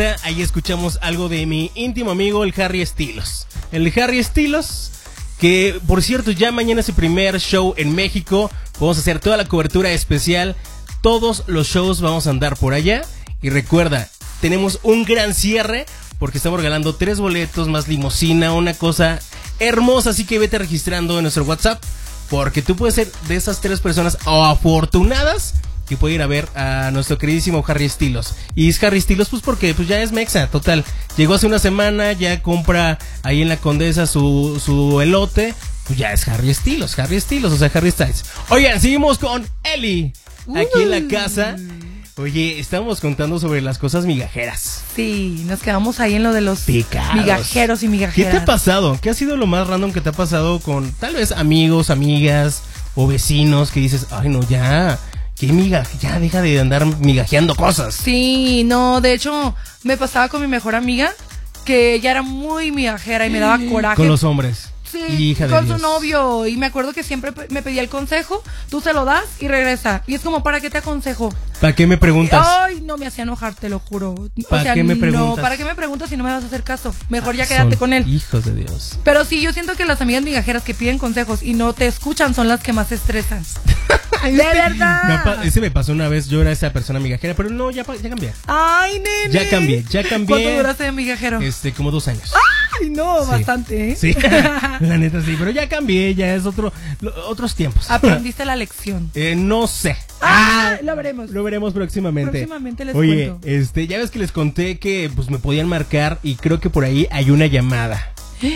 Ahí escuchamos algo de mi íntimo amigo, el Harry Styles. El Harry Styles, que por cierto ya mañana es el primer show en México. Vamos a hacer toda la cobertura especial. Todos los shows vamos a andar por allá. Y recuerda, tenemos un gran cierre porque estamos regalando 3 boletos más limusina, una cosa hermosa. Así que vete registrando en nuestro WhatsApp, porque tú puedes ser de esas 3 personas afortunadas que puede ir a ver a nuestro queridísimo Harry Styles. Y es Harry Styles pues porque pues ya es mexa, total. Llegó hace una semana, ya compra ahí en la Condesa su elote. Pues ya es Harry Styles, o sea, Harry Styles. Oigan, seguimos con Eli, aquí en la casa. Oye, estábamos contando sobre las cosas migajeras. Sí, nos quedamos ahí en lo de los Picados. migajeros y migajeras. ¿Qué te ha pasado? ¿Qué ha sido lo más random que te ha pasado con tal vez amigos, amigas o vecinos que dices, ay no, ya... ¿Qué miga? Ya deja de andar migajeando cosas. Sí, no, de hecho, me pasaba con mi mejor amiga, que ella era muy migajera y me daba coraje. Con los hombres. Sí, hija de con Dios. su novio. Y me acuerdo que siempre me pedía el consejo, tú se lo das y regresa. Y es como, ¿para qué te aconsejo? ¿Para qué me preguntas? Ay, no, me hacía enojar, te lo juro. ¿Para qué me preguntas? No, ¿para qué me preguntas si no me vas a hacer caso? Mejor ya quédate con él. Hijos de Dios. Pero sí, yo siento que las amigas migajeras que piden consejos y no te escuchan son las que más se estresan. ¡De verdad! Ese me pasó una vez, yo era esa persona migajera, pero no, ya cambié. ¡Ay, nene! Ya cambié. ¿Cuánto duraste de migajero? Como 2 años. ¡Ay, no! Sí. Bastante, ¿eh? Sí, la neta sí, pero ya cambié, ya es otros tiempos. ¿Aprendiste la lección? No sé. Lo veremos. Lo veremos próximamente. Próximamente les cuento. Oye, ya ves que les conté que pues me podían marcar y creo que por ahí hay una llamada.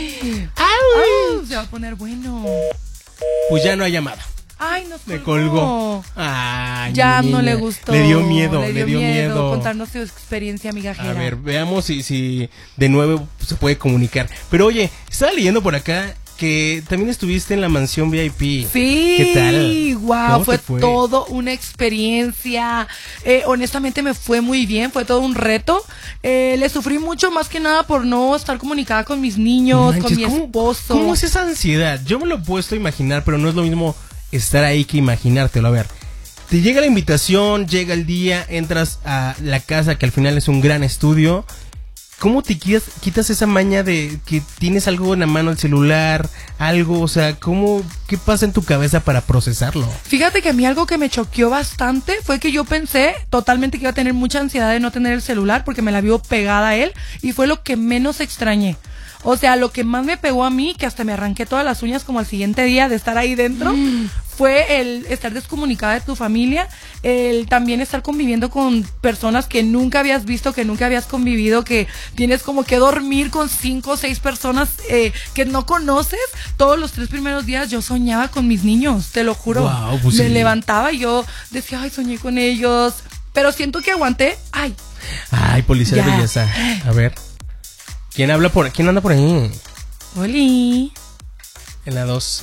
Se va a poner bueno. Pues ya no hay llamada. Ay, no me colgó. Ay, ya no le gustó. Le dio miedo contarnos su experiencia migajera. A ver, veamos si de nuevo se puede comunicar. Pero oye, estaba leyendo por acá que también estuviste en la mansión VIP. Sí. ¿Qué tal? Wow, fue todo una experiencia. Honestamente me fue muy bien, fue todo un reto. Le sufrí mucho, más que nada por no estar comunicada con mis niños, con mi esposo. ¿Cómo es esa ansiedad? Yo me lo he puesto a imaginar, pero no es lo mismo estar ahí que imaginártelo. A ver, te llega la invitación, llega el día, entras a la casa que al final es un gran estudio. ¿Cómo te quitas esa maña de que tienes algo en la mano, el celular, algo? O sea, ¿qué pasa en tu cabeza para procesarlo? Fíjate que a mí algo que me choqueó bastante fue que yo pensé totalmente que iba a tener mucha ansiedad de no tener el celular porque me la vio pegada a él y fue lo que menos extrañé. O sea, lo que más me pegó a mí, que hasta me arranqué todas las uñas como al siguiente día de estar ahí dentro, fue el estar descomunicada de tu familia, el también estar conviviendo con personas que nunca habías visto, que nunca habías convivido, que tienes como que dormir con 5 o 6 personas que no conoces. Todos los 3 primeros días yo soñaba con mis niños, te lo juro. Wow, pues me levantaba y yo decía, ay, soñé con ellos. Pero siento que aguanté. Ay, policía de belleza. A ver. ¿Quién anda por ahí? Oli. En la 2.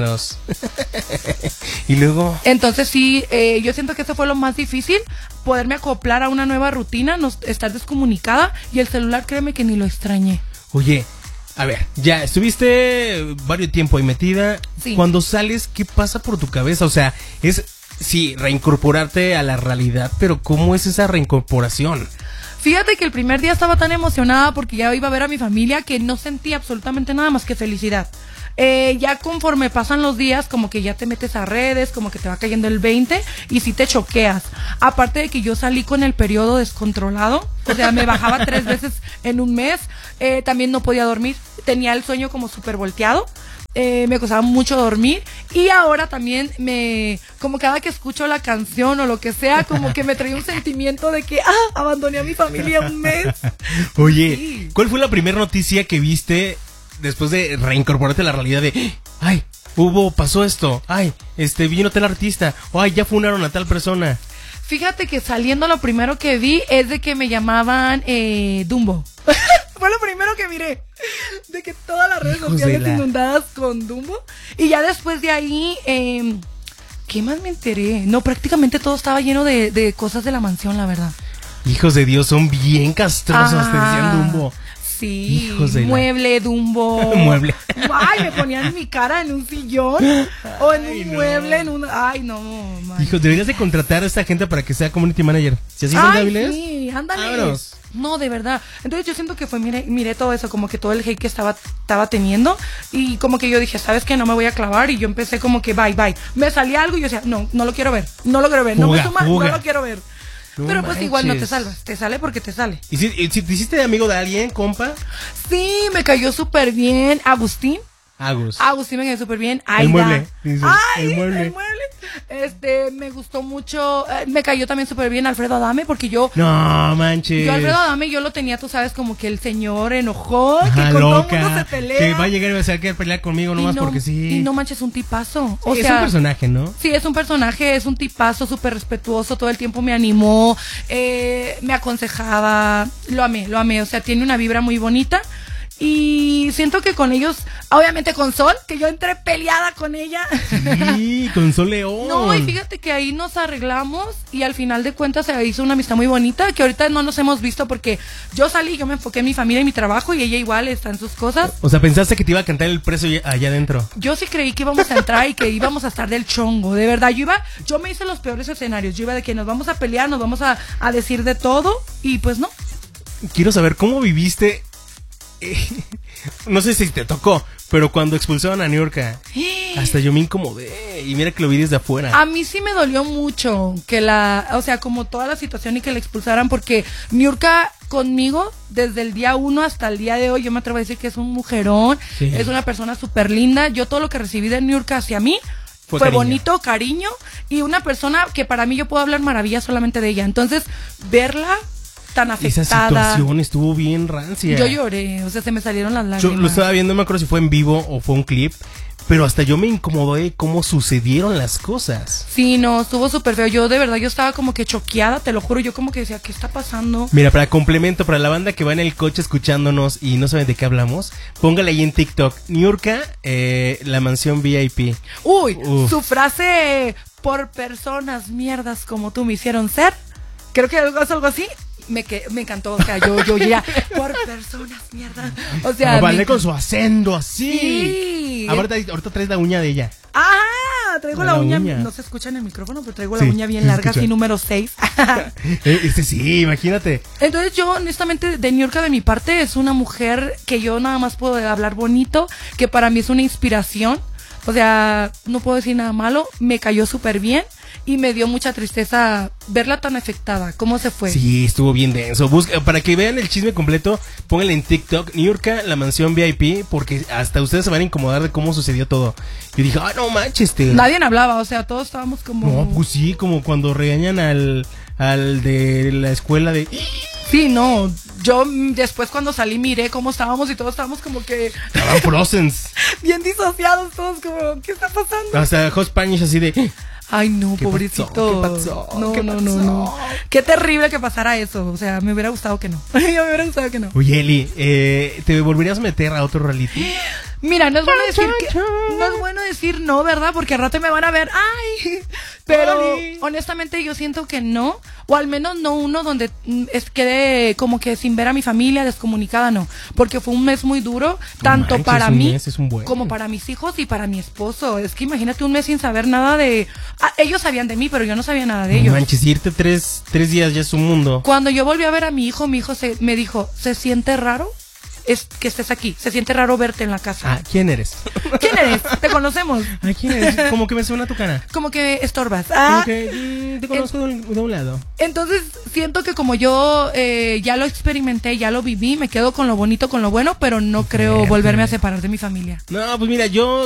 Y luego... Entonces sí, yo siento que eso fue lo más difícil, poderme acoplar a una nueva rutina, estar descomunicada, y el celular, créeme que ni lo extrañé. Oye, a ver, ya estuviste varios tiempo ahí metida. Sí. Cuando sales, ¿qué pasa por tu cabeza? O sea, sí, reincorporarte a la realidad, pero ¿cómo es esa reincorporación? Fíjate que el primer día estaba tan emocionada porque ya iba a ver a mi familia que no sentía absolutamente nada más que felicidad. Ya conforme pasan los días, como que ya te metes a redes, como que te va cayendo el 20 y sí te choqueas. Aparte de que yo salí con el periodo descontrolado, o sea, me bajaba 3 veces en un mes, también no podía dormir, tenía el sueño como súper volteado. Me costaba mucho dormir y ahora también como cada que escucho la canción o lo que sea, como que me trae un sentimiento de que abandoné a mi familia un mes. Oye, sí. ¿Cuál fue la primera noticia que viste después de reincorporarte a la realidad de, ay, pasó esto, ay, vino tal artista, o ay, ya funaron a tal persona? Fíjate que saliendo lo primero que vi es de que me llamaban Dumbo. Fue lo primero que miré. De que todas las redes sociales inundadas con Dumbo. Y ya después de ahí, ¿qué más me enteré? No, prácticamente todo estaba lleno de cosas de la mansión, la verdad. Hijos de Dios, son bien castrosos, te decían Dumbo. Sí, Hijos de la- mueble, Dumbo. Mueble. Ay, me ponían mi cara en un sillón o en Ay, un no. mueble, en un... Ay, no, man. Hijo, deberías de contratar a esta gente para que sea community manager. Si así son Ay, hábiles. sí, ándale. Vámonos. No, de verdad. Entonces yo siento que fue, miré todo eso, como que todo el hate que estaba teniendo y como que yo dije, ¿sabes qué? No me voy a clavar y yo empecé como que bye. Me salía algo y yo decía, no lo quiero ver, no lo quiero ver, no me Fuga, suma, fuga. no lo quiero ver. No Pero pues igual no te manches. salvas, te sale porque te sale. ¿Y si te hiciste amigo de alguien, compa? Sí, me cayó súper bien Agustín. Agus. Agustín me cayó súper bien. Aida. El mueble, dices, Ay, el mueble. el mueble. Me gustó mucho. Me cayó también súper bien Alfredo Adame porque yo No, manches. Yo Alfredo Adame yo lo tenía, tú sabes, como que el señor enojón, Ajá, que con todo el loca, mundo se pelea. que va a llegar y va a querer pelear conmigo Y nomás no- porque sí. Y no manches, un tipazo. O es sea, un personaje, ¿no? sí, es un personaje, es un tipazo súper respetuoso, todo el tiempo me animó, me aconsejaba, lo amé, o sea, tiene una vibra muy bonita. Y siento que con ellos, obviamente con Sol, que yo entré peleada con ella. Sí, con Sol León. No, y fíjate que ahí nos arreglamos y al final de cuentas se hizo una amistad muy bonita, que ahorita no nos hemos visto porque yo salí, yo me enfoqué en mi familia y mi trabajo y ella igual está en sus cosas. O sea, pensaste que te iba a cantar el preso allá adentro. Yo sí creí que íbamos a entrar y que íbamos a estar del chongo, de verdad. Yo me hice los peores escenarios, yo iba de que nos vamos a pelear, nos vamos a decir de todo y pues no. Quiero saber cómo viviste. No sé si te tocó, pero cuando expulsaron a Niurka, hasta yo me incomodé. Y mira que lo vi desde afuera. A mí sí me dolió mucho que o sea, como toda la situación y que la expulsaran porque Niurka conmigo desde el día 1 hasta el día de hoy, yo me atrevo a decir que es un mujerón, Sí. es una persona súper linda. Yo todo lo que recibí de Niurka hacia mí Fue fue cariño. bonito, cariño y una persona que para mí yo puedo hablar maravillas solamente de ella. Entonces, verla tan Esa afectada. situación estuvo bien rancia. Yo lloré, o sea, se me salieron las lágrimas. Yo lo estaba viendo, no me acuerdo si fue en vivo o fue un clip, pero hasta yo me incomodé cómo sucedieron las cosas. Sí, no, estuvo súper feo. Yo de verdad, yo estaba como que choqueada, te lo juro. Yo como que decía, ¿qué está pasando? Mira, para complemento, para la banda que va en el coche escuchándonos y no saben de qué hablamos, póngale ahí en TikTok, Niurka, la mansión VIP. Uy, Uf. su frase, por personas mierdas como tú me hicieron ser, creo que es algo así. Me encantó, o sea, yo ya, por personas mierdas. O sea, Vale me con su acento así. Sí. Ahorita traes la uña de ella. ¡Ah! Traigo la La uña. uña. No se escucha en el micrófono, pero traigo Sí, la uña bien sí se larga, escucha. así número 6. Sí, imagínate. Entonces yo honestamente de Niurka de mi parte es una mujer que yo nada más puedo hablar bonito, que para mí es una inspiración, o sea, no puedo decir nada malo, me cayó súper bien y me dio mucha tristeza verla tan afectada, cómo se fue. Sí, estuvo bien denso. Para que vean el chisme completo, pónganle en TikTok, Niurka, la mansión VIP, porque hasta ustedes se van a incomodar de cómo sucedió todo. Yo dije, no manches, Nadie hablaba, o sea, todos estábamos como... No, pues sí, como cuando regañan al de la escuela de... Sí, no, yo después cuando salí miré cómo estábamos y todos estábamos como que Estaban frozens. bien disociados, todos como, ¿qué está pasando? Hasta Hot Spanish así de... Ay, no, ¿Qué pobrecito. pasó? ¿Qué pasó? No, ¿Qué no, pasó? no. Qué terrible que pasara eso. O sea, me hubiera gustado que no. me hubiera gustado que no. Oye, Eli, ¿te volverías a meter a otro reality? Mira, no es bueno decir que, no es bueno decir no, ¿verdad? Porque al rato me van a ver, ay. Pero Oli. honestamente yo siento que no, o al menos no uno donde quede como que sin ver a mi familia, descomunicada, no, porque fue un mes muy duro, tanto manches, para un mí mes es un buen. como para mis hijos y para mi esposo. Es que imagínate un mes sin saber nada de, ellos sabían de mí, pero yo no sabía nada de ellos. Manches, irte tres días ya es un mundo. Cuando yo volví a ver a mi hijo me dijo, ¿se siente raro? Es que estés aquí, se siente raro verte en la casa. Ah, ¿quién eres? ¿Quién eres? Te conocemos. Ah, ¿quién eres? Como que me suena tu cara. Como que estorbas. Como que te conozco de un lado. Entonces siento que como yo ya lo experimenté, ya lo viví, me quedo con lo bonito, con lo bueno, pero no creo volverme a separar de mi familia. No, pues mira, yo